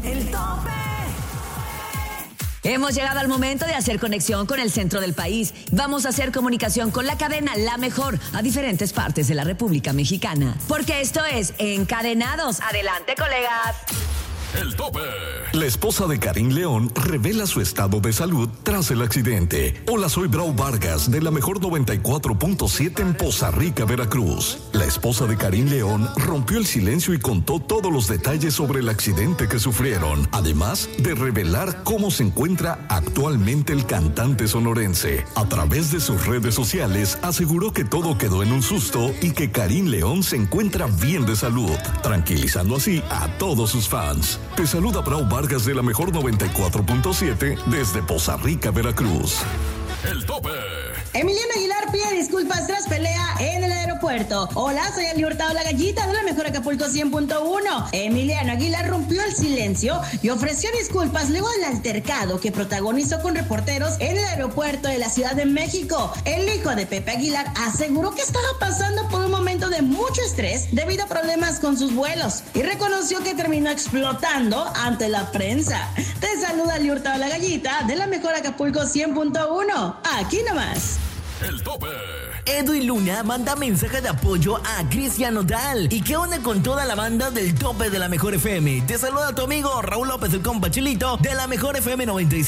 El tope. Hemos llegado al momento de hacer conexión con el centro del país. Vamos a hacer comunicación con la cadena La Mejor a diferentes partes de la República Mexicana. Porque esto es Encadenados. Adelante, colegas. El tope. La esposa de Karim León revela su estado de salud tras el accidente. Hola, soy Brau Vargas de La Mejor 94.7 en Poza Rica, Veracruz. La esposa de Karim León rompió el silencio y contó todos los detalles sobre el accidente que sufrieron, además de revelar cómo se encuentra actualmente el cantante sonorense. A través de sus redes sociales aseguró que todo quedó en un susto y que Karim León se encuentra bien de salud, tranquilizando así a todos sus fans. Te saluda Brau Vargas de La Mejor 94.7 desde Poza Rica, Veracruz. El tope. Emiliano Aguilar pide disculpas tras pelea en el aeropuerto. Hola, soy Ali Hurtado, la gallita de La Mejor Acapulco 100.1. Emiliano Aguilar rompió el silencio y ofreció disculpas luego del altercado que protagonizó con reporteros en el aeropuerto de la Ciudad de México. El hijo de Pepe Aguilar aseguró que estaba pasando por un momento de mucho estrés debido a problemas con sus vuelos y reconoció que terminó explotando ante la prensa. Te saluda Ali Hurtado, la gallita de La Mejor Acapulco 100.1. Aquí nomás. El tope. Edwin Luna manda mensaje de apoyo a Cristian Nodal. ¿Y qué onda con toda la banda del tope de La Mejor FM? Te saluda tu amigo Raúl López, el compa Chilito de La Mejor FM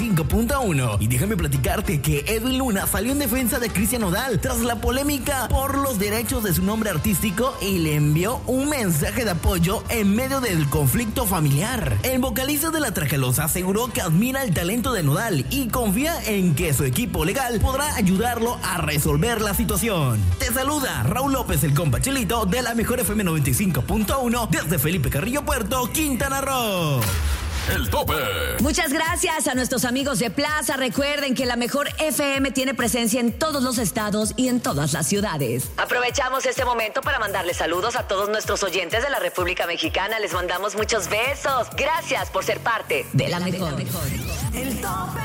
95.1. Y déjame platicarte que Edwin Luna salió en defensa de Cristian Nodal tras la polémica por los derechos de su nombre artístico y le envió un mensaje de apoyo en medio del conflicto familiar. El vocalista de La Tracalosa aseguró que admira el talento de Nodal y confía en que su equipo legal podrá ayudarlo a resolver la situación. Te saluda Raúl López, el compa Chilito de La Mejor FM 95.1 desde Felipe Carrillo Puerto, Quintana Roo. El tope. Muchas gracias a nuestros amigos de Plaza. Recuerden que La Mejor FM tiene presencia en todos los estados y en todas las ciudades. Aprovechamos este momento para mandarles saludos a todos nuestros oyentes de la República Mexicana. Les mandamos muchos besos. Gracias por ser parte de La Mejor. El tope.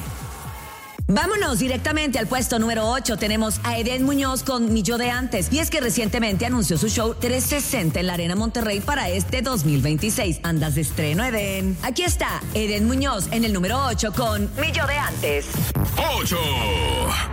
Vámonos directamente al puesto número 8. Tenemos a Eden Muñoz con Mi Yo de Antes. Y es que recientemente anunció su show 360 en la Arena Monterrey para este 2026. Andas de estreno, Eden. Aquí está Eden Muñoz en el número 8 con Mi Yo de Antes. 8.